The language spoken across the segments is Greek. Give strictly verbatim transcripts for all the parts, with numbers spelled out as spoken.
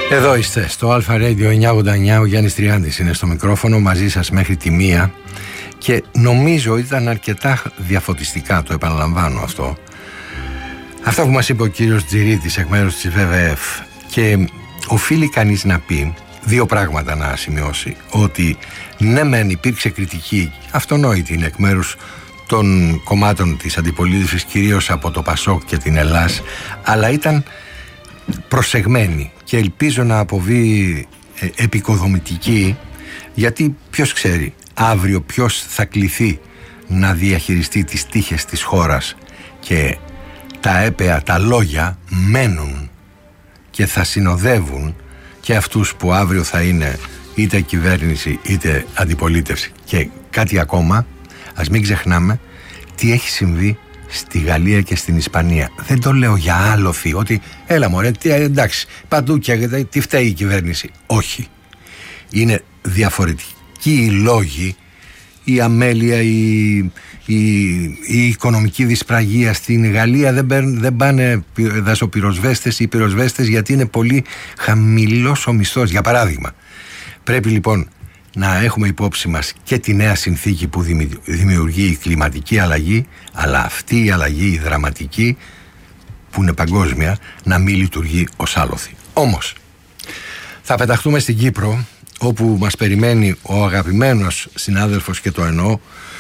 Εδώ είστε στο Αλφα Radio εννιακόσια ογδόντα εννιά. Ο Γιάννης Τριάντης είναι στο μικρόφωνο, μαζί σας μέχρι τη μία. Και νομίζω ήταν αρκετά διαφωτιστικά, το επαναλαμβάνω αυτό, αυτά που μας είπε ο κύριος Τζιρίτης εκ μέρους της βι βι εφ. Και οφείλει κανείς να πει δύο πράγματα, να σημειώσει: ότι ναι μεν υπήρξε κριτική, αυτονόητη είναι, εκ μέρους των κομμάτων της αντιπολίτευσης, κυρίως από το Πασόκ και την Ελλάς, αλλά ήταν προσεγμένη και ελπίζω να αποβεί ε, επικοδομητική, γιατί ποιος ξέρει αύριο ποιος θα κληθεί να διαχειριστεί τις τύχες της χώρας, και τα έπαια, τα λόγια μένουν και θα συνοδεύουν και αυτούς που αύριο θα είναι είτε κυβέρνηση είτε αντιπολίτευση. Και κάτι ακόμα, ας μην ξεχνάμε τι έχει συμβεί στη Γαλλία και στην Ισπανία. Δεν το λέω για άλοθη, ότι έλα μωρέ, τι, εντάξει, παντού καίγεται, τι φταίει η κυβέρνηση. Όχι. Είναι διαφορετικοί οι λόγοι, η αμέλεια, η, η, η οικονομική δυσπραγία. Στην Γαλλία δεν, παίρν, δεν πάνε δασοπυροσβέστες ή πυροσβέστες γιατί είναι πολύ χαμηλός ο μισθός, για παράδειγμα. Πρέπει λοιπόν να έχουμε υπόψη μας και τη νέα συνθήκη που δημιουργεί η κλιματική αλλαγή, αλλά αυτή η αλλαγή, η δραματική, που είναι παγκόσμια, να μην λειτουργεί ως άλοθη. Όμως, θα πεταχτούμε στην Κύπρο, όπου μας περιμένει ο αγαπημένος συνάδελφος, και το εννοώ,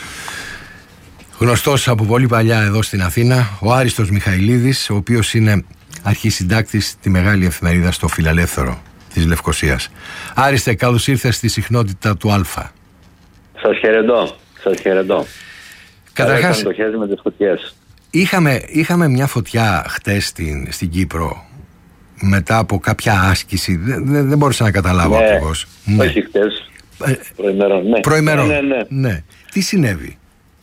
γνωστός από πολύ παλιά εδώ στην Αθήνα, ο Άριστος Μιχαηλίδης, ο οποίος είναι αρχισυντάκτης στη μεγάλη εφημερίδα στο Φιλελεύθερο της Λευκωσίας. Άριστε, καλώς ήρθες στη συχνότητα του Αλφα. Σας χαιρετώ, σας χαιρετώ. Καταρχάς, το χέρι με τις φωτιές. Είχαμε, είχαμε μια φωτιά χτες στην, στην Κύπρο, μετά από κάποια άσκηση. Δεν, δεν, δεν μπορούσα να καταλάβω ναι, ακριβώς. Ναι, όχι χτες. Προημερών, ναι. Προημερών, ναι, ναι, ναι. ναι. Τι συνέβη?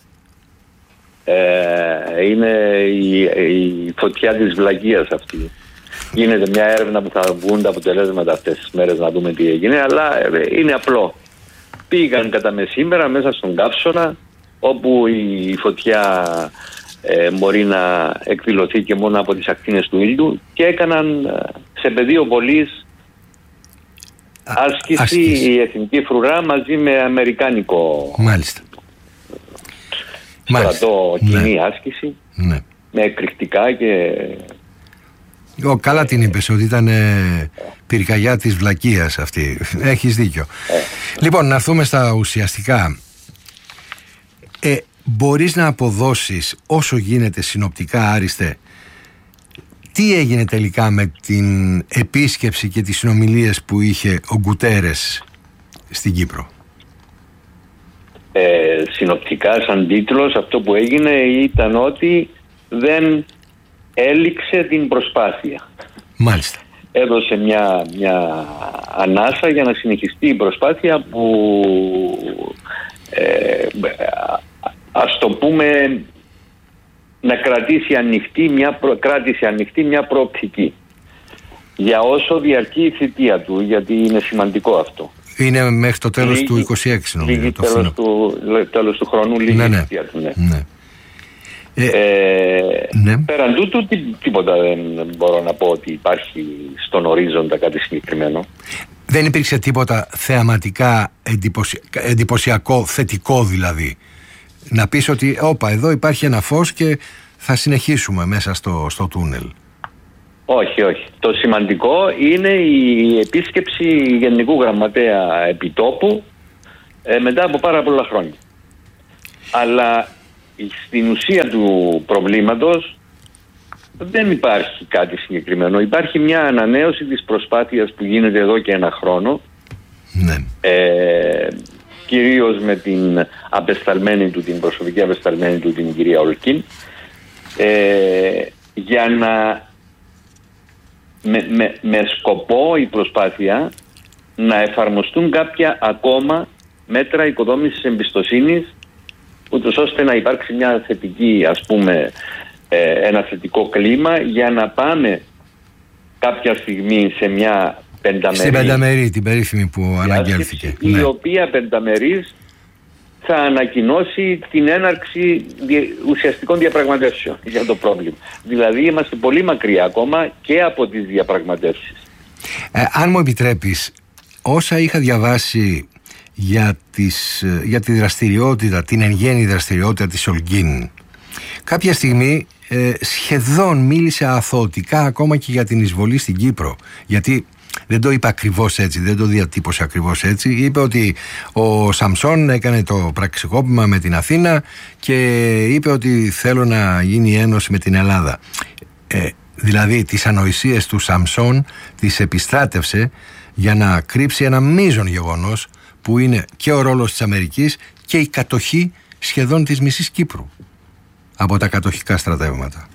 Ε, είναι η, η φωτιά της βλακείας αυτή. Γίνεται μια έρευνα που θα βγουν τα αποτελέσματα αυτές τις μέρες, να δούμε τι έγινε, αλλά είναι απλό. Πήγαν κατά μεσήμερα μέσα στον καύσωνα, όπου η φωτιά ε, μπορεί να εκδηλωθεί και μόνο από τις ακτίνες του ήλιου, και έκαναν σε πεδίο βολής άσκηση, άσκηση η εθνική φρουρά μαζί με αμερικάνικο Μάλιστα. στρατό, κοινή ναι. άσκηση, ναι. με εκρηκτικά και... Ο, καλά την είπες, ότι ήταν ε, πυρκαγιά της βλακείας αυτή. Έχεις δίκιο. Ε. Λοιπόν, να έρθουμε στα ουσιαστικά. Ε, μπορείς να αποδώσεις όσο γίνεται συνοπτικά, Άριστε, τι έγινε τελικά με την επίσκεψη και τις συνομιλίες που είχε ο Γκουτέρες στην Κύπρο? Ε, συνοπτικά, σαν τίτλος, αυτό που έγινε ήταν ότι δεν έληξε την προσπάθεια. Μάλιστα. Έδωσε μια, μια ανάσα για να συνεχιστεί η προσπάθεια που ε, ας το πούμε να κρατήσει ανοιχτή μια, προ, κράτησε ανοιχτή μια προοπτική για όσο διαρκεί η θητεία του, γιατί είναι σημαντικό αυτό. Είναι μέχρι το τέλος λίγη, του είκοσι έξι νομίζω. Λίγη, το τέλος, του, τέλος του χρόνου, λίγη ναι, ναι. θητεία του. Ναι. Ναι. Ε, ε, ναι. Πέραν τούτου τί, τίποτα δεν μπορώ να πω ότι υπάρχει στον ορίζοντα κάτι συγκεκριμένο. Δεν υπήρξε τίποτα θεαματικά εντυπωσια... εντυπωσιακό, θετικό δηλαδή? Να πεις ότι όπα, εδώ υπάρχει ένα φως και θα συνεχίσουμε μέσα στο, στο τούνελ? Όχι, όχι. Το σημαντικό είναι η επίσκεψη Γενικού Γραμματέα επιτόπου ε, μετά από πάρα πολλά χρόνια. Αλλά στην ουσία του προβλήματος δεν υπάρχει κάτι συγκεκριμένο. Υπάρχει μια ανανέωση της προσπάθειας που γίνεται εδώ και ένα χρόνο, ναι. ε, κυρίως με την απεσταλμένη του, την προσωπική απεσταλμένη του, την κυρία Ολκίν, ε, για να με, με, με σκοπό η προσπάθεια να εφαρμοστούν κάποια ακόμα μέτρα οικοδόμησης εμπιστοσύνης, ούτως ώστε να υπάρξει μια θετική, ας πούμε, ε, ένα θετικό κλίμα για να πάμε κάποια στιγμή σε μια πενταμερή... Στην πενταμερή, την περίφημη που αναγγέλθηκε. Η ναι. οποία πενταμερής θα ανακοινώσει την έναρξη ουσιαστικών διαπραγματεύσεων για το πρόβλημα. Δηλαδή είμαστε πολύ μακριά ακόμα και από τις διαπραγματεύσεις. Ε, αν μου επιτρέπεις, όσα είχα διαβάσει για, τις, για τη δραστηριότητα, την εν γέννη δραστηριότητα της Ολγκίν, κάποια στιγμή ε, σχεδόν μίλησε αθωωτικά ακόμα και για την εισβολή στην Κύπρο. Γιατί δεν το είπε ακριβώς έτσι, δεν το διατύπωσε ακριβώς έτσι. Είπε ότι ο Σαμσόν έκανε το πραξικόπημα με την Αθήνα και είπε ότι θέλω να γίνει ένωση με την Ελλάδα. Ε, δηλαδή τις ανοησίες του Σαμσόν τις επιστράτευσε για να κρύψει ένα μείζον γεγονός που είναι και ο ρόλος της Αμερικής και η κατοχή σχεδόν της μισής Κύπρου από τα κατοχικά στρατεύματα.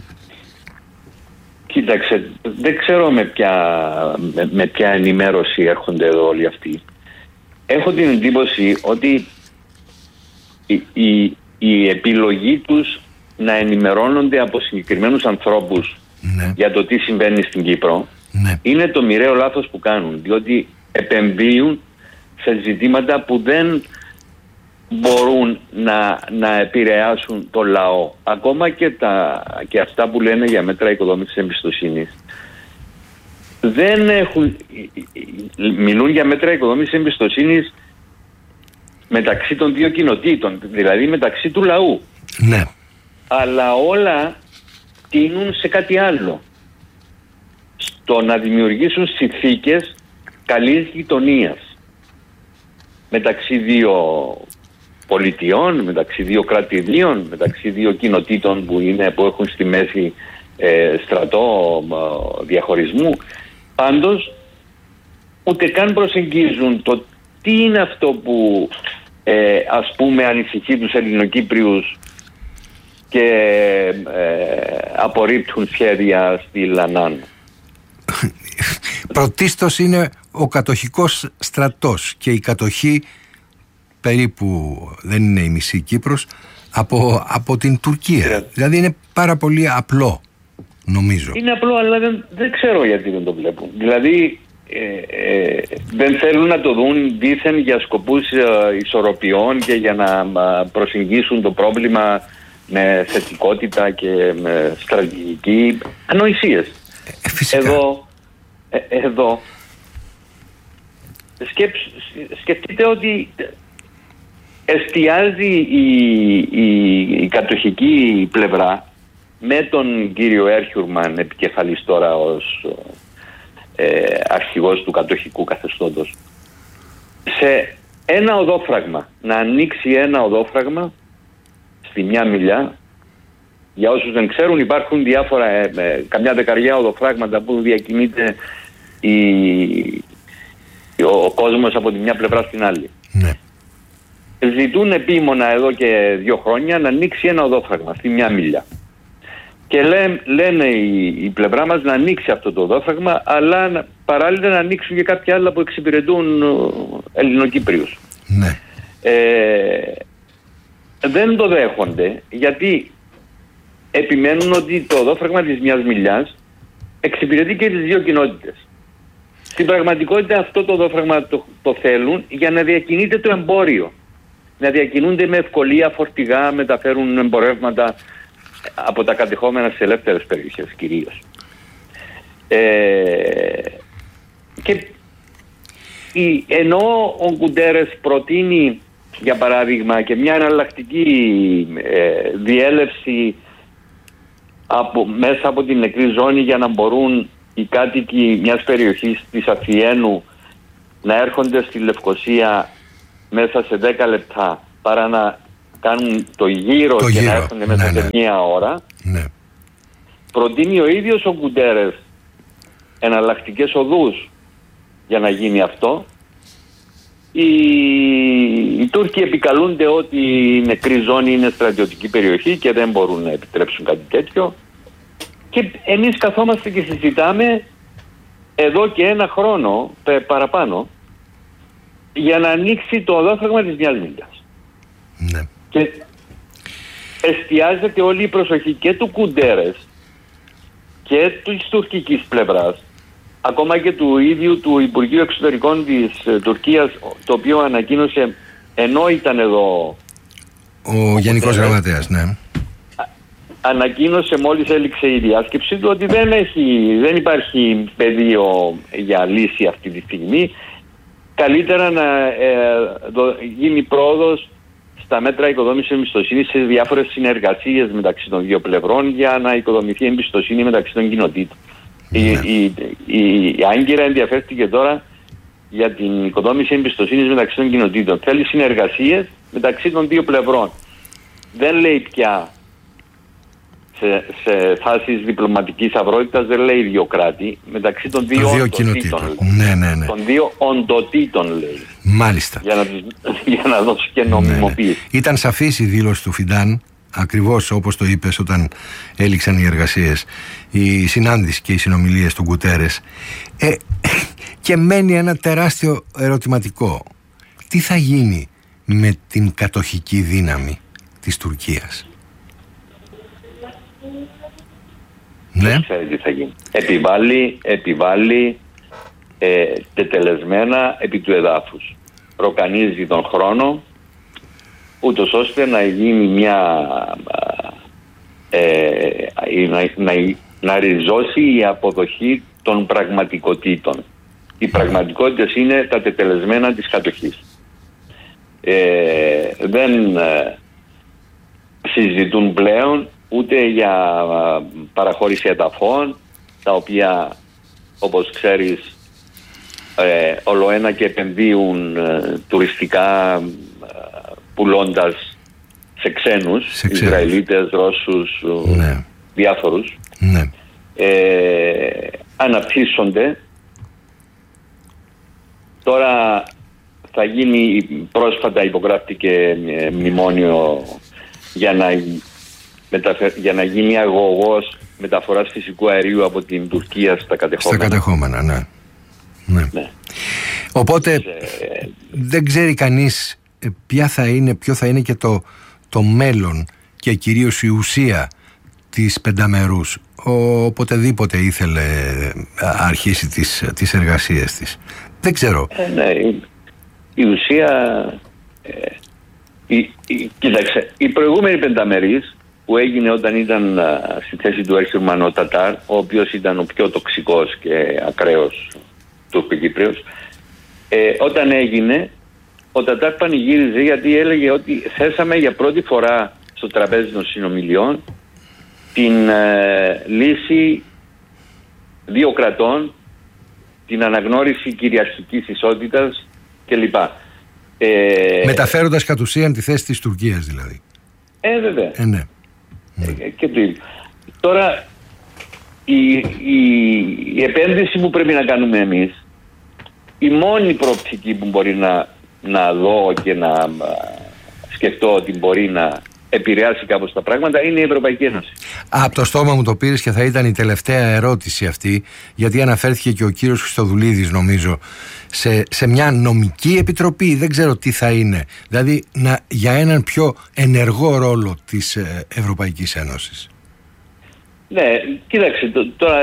Κοίταξε, δεν ξέρω με ποια, με, με ποια ενημέρωση έρχονται εδώ όλοι αυτοί. Έχω την εντύπωση ότι η, η, η επιλογή τους να ενημερώνονται από συγκεκριμένους ανθρώπους, ναι, για το τι συμβαίνει στην Κύπρο, ναι, είναι το μοιραίο λάθος που κάνουν, διότι επεμβείουν σε ζητήματα που δεν μπορούν να, να επηρεάσουν το λαό. Ακόμα και, τα, και αυτά που λένε για μέτρα οικοδόμησης εμπιστοσύνης δεν έχουν, μιλούν για μέτρα οικοδόμησης εμπιστοσύνης μεταξύ των δύο κοινοτήτων, δηλαδή μεταξύ του λαού. Ναι. Αλλά όλα τείνουν σε κάτι άλλο. Στο να δημιουργήσουν συνθήκες καλής γειτονίας μεταξύ δύο πολιτιών, μεταξύ δύο κρατηδίων, μεταξύ δύο κοινοτήτων που, είναι, που έχουν στη μέση ε, στρατό ε, διαχωρισμού. Πάντως ούτε καν προσεγγίζουν το τι είναι αυτό που ε, ας πούμε ανησυχεί τους Ελληνοκύπριους και ε, απορρίπτουν σχέδια στη Λανάν. Πρωτίστως είναι ο κατοχικός στρατός και η κατοχή, περίπου δεν είναι η μισή Κύπρος, από, από την Τουρκία. Yeah. Δηλαδή είναι πάρα πολύ απλό, νομίζω. Είναι απλό, αλλά δεν, δεν ξέρω γιατί δεν το βλέπουν. Δηλαδή ε, ε, δεν θέλουν να το δουν δήθεν για σκοπούς ε, ισορροπιών και για να ε, προσεγγίσουν το πρόβλημα με θετικότητα και με στρατηγική. Ανοησίες. Ε, φυσικά. Εδώ, ε, εδώ σκέψ, σκεφτείτε ότι εστιάζει η, η, η κατοχική πλευρά με τον κύριο Έρχιουρμαν επικεφαλής τώρα ως ε, αρχηγός του κατοχικού καθεστώτος σε ένα οδόφραγμα, να ανοίξει ένα οδόφραγμα στη μια μιλιά. Για όσους δεν ξέρουν, υπάρχουν διάφορα ε, ε, καμιά δεκαριά οδοφράγματα που διακινείται η, ο κόσμος από τη μια πλευρά στην άλλη. Ναι. Ζητούν επίμονα εδώ και δύο χρόνια να ανοίξει ένα οδόφραγμα στη μια μίλια. Και λέ, λένε η, η πλευρά μας να ανοίξει αυτό το οδόφραγμα, αλλά να, παράλληλα να ανοίξουν και κάποια άλλα που εξυπηρετούν Ελληνοκύπριους. Ναι. Ε, δεν το δέχονται, γιατί επιμένουν ότι το οδόφραγμα της μιας μιλιάς εξυπηρετεί και τις δύο κοινότητες. Στην πραγματικότητα αυτό το οδόφραγμα το, το θέλουν για να διακινείται το εμπόριο. Να διακινούνται με ευκολία φορτηγά, μεταφέρουν εμπορεύματα από τα κατεχόμενα σε ελεύθερες περιοχές κυρίως. Ε, και η, ενώ ο Γκουντέρες προτείνει για παράδειγμα και μια εναλλακτική ε, διέλευση από, μέσα από την νεκρή ζώνη για να μπορούν οι κάτοικοι μιας περιοχής της Αφιένου να έρχονται στη Λευκοσία μέσα σε δέκα λεπτά παρά να κάνουν το γύρο το και γύρο. να έρχονται μέσα ναι, σε ναι. μία ώρα. Ναι. Προτείνει ο ίδιος ο Γκουντέρες εναλλακτικές οδούς για να γίνει αυτό. Οι, οι Τούρκοι επικαλούνται ότι η νεκρή ζώνη είναι στρατιωτική περιοχή και δεν μπορούν να επιτρέψουν κάτι τέτοιο. Και εμείς καθόμαστε και συζητάμε εδώ και ένα χρόνο παραπάνω για να ανοίξει το οδόφραγμα της μιας μίλιας. Ναι. Και εστιάζεται όλη η προσοχή και του Κουντέρες και της τουρκικής πλευράς, ακόμα και του ίδιου του Υπουργείου Εξωτερικών της ε, Τουρκίας, το οποίο ανακοίνωσε ενώ ήταν εδώ ο, ο Γενικός Γραμματέας, ναι. ανακοίνωσε μόλις έληξε η διάσκεψη του ότι δεν, έχει, δεν υπάρχει πεδίο για λύση αυτή τη στιγμή. Καλύτερα να ε, δο, γίνει πρόοδος στα μέτρα οικοδόμησης εμπιστοσύνης σε διάφορες συνεργασίες μεταξύ των δύο πλευρών για να οικοδομηθεί εμπιστοσύνη μεταξύ των κοινοτήτων. Mm. Η, η, η, η Άγκυρα ενδιαφέρθηκε τώρα για την οικοδόμηση εμπιστοσύνης μεταξύ των κοινοτήτων. Θέλει συνεργασίες μεταξύ των δύο πλευρών. Δεν λέει πια σε, σε φάσεις διπλωματικής αυρότητας, δεν λέει δύο κράτη, μεταξύ των δύο, δύο οντοτήτων. Ναι, ναι, ναι. Των δύο οντοτήτων λέει. Μάλιστα. Για να, για να δώσει και νομιμοποίηση. Ναι, ναι. Ήταν σαφής η δήλωση του Φιντάν, ακριβώς όπως το είπες όταν έληξαν οι εργασίες, η συνάντηση και οι συνομιλίες του Γκουτέρες. Ε, και μένει ένα τεράστιο ερωτηματικό. Τι θα γίνει με την κατοχική δύναμη της Τουρκίας? Ναι. Δεν ξέρει τι θα γίνει. Επιβάλλει, επιβάλλει ε, τετελεσμένα επί του εδάφους. Ροκανίζει τον χρόνο ούτως ώστε να γίνει μια ε, να, να, να ριζώσει η αποδοχή των πραγματικοτήτων. Οι πραγματικότητες είναι τα τετελεσμένα της κατοχής. Ε, δεν ε, συζητούν πλέον ούτε για παραχώρηση εδαφών, τα οποία όπως ξέρεις ε, ολοένα και επενδύουν ε, τουριστικά, ε, πουλώντας σε ξένους, σε ξένους. Ισραηλίτες, Ρώσους, ναι. διάφορους. Ναι. Ε, αναπτύσσονται. Τώρα θα γίνει, πρόσφατα υπογράφτηκε μνημόνιο για να, μεταφε... για να γίνει αγωγός μεταφοράς φυσικού αερίου από την Τουρκία στα κατεχόμενα. Στα κατεχόμενα, ναι. ναι. ναι. Οπότε Σε... δεν ξέρει κανείς ποια θα είναι, ποιο θα είναι και το, το μέλλον και κυρίως η ουσία της πενταμερούς. Οποτεδήποτε ήθελε αρχίσει τις, τις εργασίες της. Δεν ξέρω. Ε, ναι, η, η ουσία... Ε, η, η, κοίταξε, η προηγούμενη πενταμερής που έγινε όταν ήταν α, στη θέση του Έρχιουρμαν ο Τατάρ, ο οποίος ήταν ο πιο τοξικός και ακραίος Τουρκοκύπριος, ε, όταν έγινε, ο Τατάρ πανηγύριζε γιατί έλεγε ότι θέσαμε για πρώτη φορά στο τραπέζι των συνομιλιών την ε, λύση δύο κρατών, την αναγνώριση κυριαρχικής ισότητας κλπ. Ε, Μεταφέροντας κατ' ουσίαν τη θέση της Τουρκίας δηλαδή. Ε, βέβαια. Ε, ναι. Ε, και το ίδιο. Τώρα, η, η, η επένδυση που πρέπει να κάνουμε εμείς, η μόνη προοπτική που μπορεί να, να δω και να σκεφτώ ότι μπορεί να επηρεάσει κάπως τα πράγματα είναι η Ευρωπαϊκή Ένωση. Από το στόμα μου το πήρες και θα ήταν η τελευταία ερώτηση αυτή, γιατί αναφέρθηκε και ο κύριος Χριστοδουλίδης νομίζω σε, σε μια νομική επιτροπή, δεν ξέρω τι θα είναι, δηλαδή να, για έναν πιο ενεργό ρόλο της Ευρωπαϊκής Ένωσης. Ναι, κοίταξε, τώρα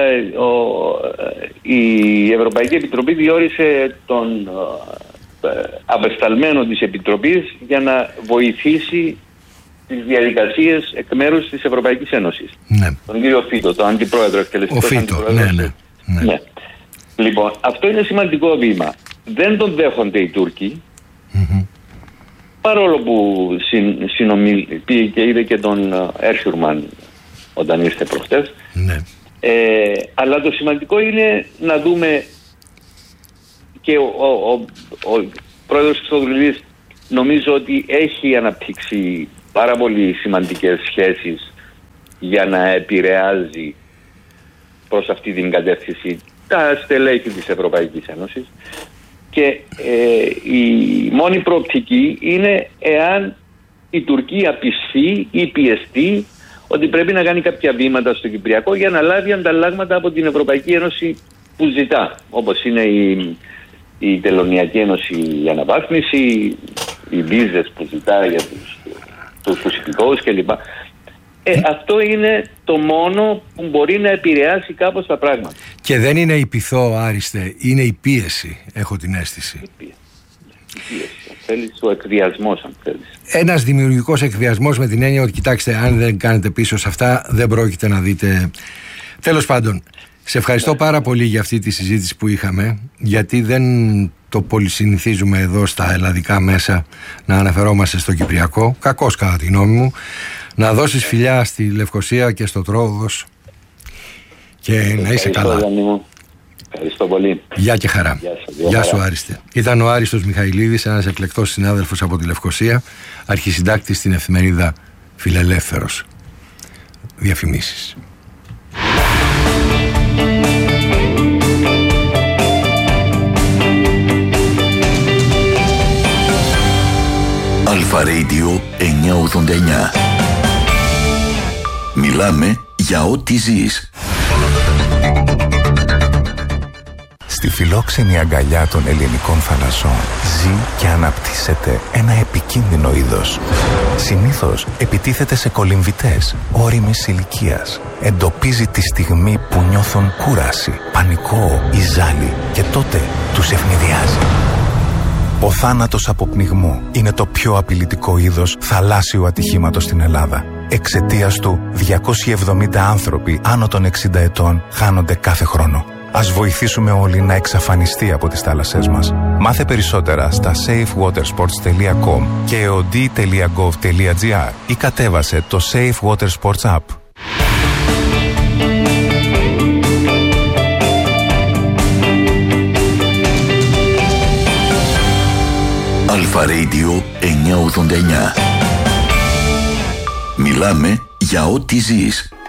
η Ευρωπαϊκή Επιτροπή διόρισε τον απεσταλμένο της Επιτροπής για να βοηθήσει τις διαδικασίες εκ μέρους της Ευρωπαϊκής Ένωσης. Ναι. Τον κύριο Φίτο, τον αντιπρόεδρο, εκτελεστικό αντιπρόεδρο. Ναι, ναι, ναι. ναι. Λοιπόν, αυτό είναι σημαντικό βήμα. Δεν τον δέχονται οι Τούρκοι, mm-hmm. παρόλο που συν, συνομιλεί, πήγε και είδε και τον Έρχιουρμαν όταν ήρθε προχτές. Ναι. Ε, αλλά το σημαντικό είναι να δούμε και ο, ο, ο, ο πρόεδρος Χριστοδουλίδης νομίζω ότι έχει αναπτύξει πάρα πολύ σημαντικές σχέσεις για να επηρεάζει προς αυτή την κατεύθυνση τα στελέχη της Ευρωπαϊκής Ένωσης και ε, η μόνη προοπτική είναι εάν η Τουρκία πιστεί ή πιεστεί ότι πρέπει να κάνει κάποια βήματα στο Κυπριακό για να λάβει ανταλλάγματα από την Ευρωπαϊκή Ένωση που ζητά, όπως είναι η, η Τελωνιακή Ένωση για αναβάθμιση, οι βίζες που ζητά για τους τους υπηκόους κλπ. Ε, αυτό είναι το μόνο που μπορεί να επηρεάσει κάπως τα πράγματα. Και δεν είναι η πειθό, Άριστε, είναι η πίεση, έχω την αίσθηση. Η πίεση. Η πίεση. θέλεις, ο εκβιασμός, αν θέλεις. Ένας δημιουργικός εκβιασμός, με την έννοια ότι κοιτάξτε, αν δεν κάνετε πίσω σε αυτά δεν πρόκειται να δείτε. Τέλος πάντων, σε ευχαριστώ πάρα πολύ για αυτή τη συζήτηση που είχαμε, γιατί δεν το πολυσυνηθίζουμε εδώ στα ελλαδικά μέσα να αναφερόμαστε στο κυπριακό, κακώς κατά τη γνώμη μου. Να δώσεις φιλιά στη Λευκοσία και στο Τρόοδος και ευχαριστώ, να είσαι καλά. Ευχαριστώ πολύ. Γεια και χαρά. Γεια, σας, Γεια σου, Άριστε. Ήταν ο Άριστος Μιχαηλίδης, ένας εκλεκτός συνάδελφος από τη Λευκοσία, αρχισυντάκτης στην εφημερίδα Φιλελεύθερος. Διαφημίσεις. Αλφα Radio εννιακόσια ογδόντα εννιά. Μιλάμε για ό,τι ζεις. Στη φιλόξενη αγκαλιά των ελληνικών θαλασσών ζει και αναπτύσσεται ένα επικίνδυνο είδος. Συνήθως επιτίθεται σε κολυμβητές ώριμης ηλικίας. Εντοπίζει τη στιγμή που νιώθουν κούραση, πανικό ή ζάλι και τότε τους ευνηδιάζει. Ο θάνατος από πνιγμό είναι το πιο απειλητικό είδος θαλάσσιου ατυχήματος στην Ελλάδα. Εξαιτίας του, διακόσιοι εβδομήντα άνθρωποι άνω των εξήντα ετών χάνονται κάθε χρόνο. Ας βοηθήσουμε όλοι να εξαφανιστεί από τις θάλασσές μας. Μάθε περισσότερα στα safe water sports τελεία com και eod τελεία gov τελεία gr ή κατέβασε το Safe Water Sports App. Αλφα Radio εννιακόσια ογδόντα εννιά. Μιλάμε για ό,τι ζεις.